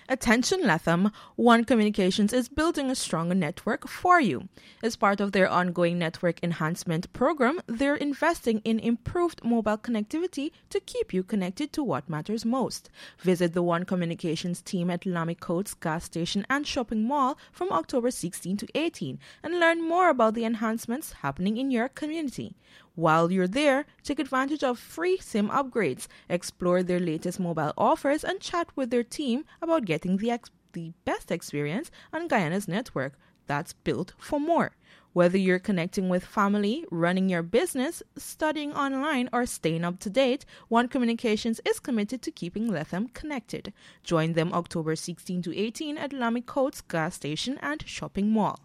Attention Latham, One Communications is building a stronger network for you. As part of their ongoing network enhancement program, they're investing in improved mobile connectivity to keep you connected to what matters most. Visit the One Communications team at Lamy Coates gas station and shopping mall from October 16 to 18 and learn more about the enhancements happening in your community. While you're there, take advantage of free SIM upgrades, explore their latest mobile offers, and chat with their team about getting the best experience on Guyana's network that's built for more. Whether you're connecting with family, running your business, studying online, or staying up to date, One Communications is committed to keeping Latham connected. Join them October 16 to 18 at Lamy Coates gas station and shopping mall.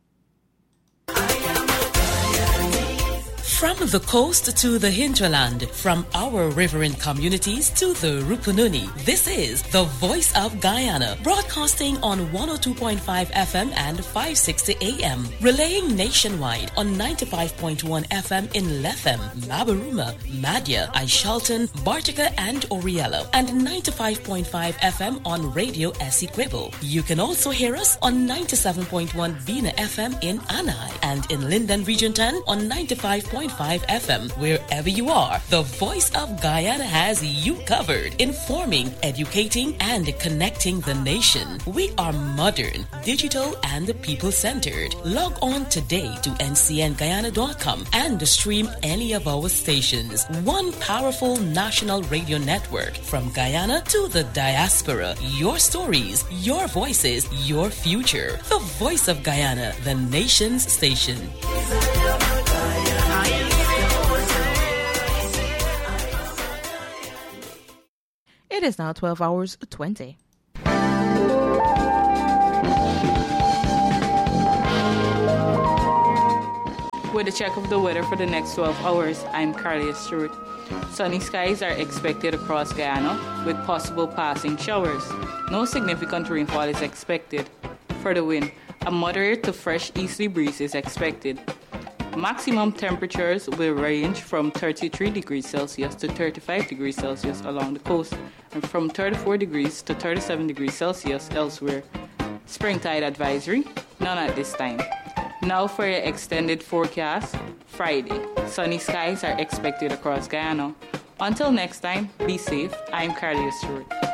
From the coast to the hinterland, from our riverine communities to the Rupununi, this is the Voice of Guyana, broadcasting on 102.5 FM and 560 AM, relaying nationwide on 95.1 FM in Lethem, Mabaruma, Madya, Aishalton, Bartica, and Oriello, and 95.5 FM on Radio Essequibo. You can also hear us on 97.1 Bina FM in Anai, and in Linden Region 10 on 95.5 FM. Wherever you are, the Voice of Guyana has you covered, informing, educating, and connecting the nation. We are modern, digital, and people-centered. Log on today to ncnguyana.com and stream any of our stations. One powerful national radio network from Guyana to the diaspora. Your stories, your voices, your future. The Voice of Guyana, the nation's station. It is now 12 hours 20. With a check of the weather for the next 12 hours, I'm Carly Stewart. Sunny skies are expected across Guyana with possible passing showers. No significant rainfall is expected. For the wind, a moderate to fresh easterly breeze is expected. Maximum temperatures will range from 33 degrees Celsius to 35 degrees Celsius along the coast, and from 34 degrees to 37 degrees Celsius elsewhere. Spring tide advisory, none at this time. Now for your extended forecast, Friday. Sunny skies are expected across Guyana. Until next time, be safe. I'm Carly Stewart.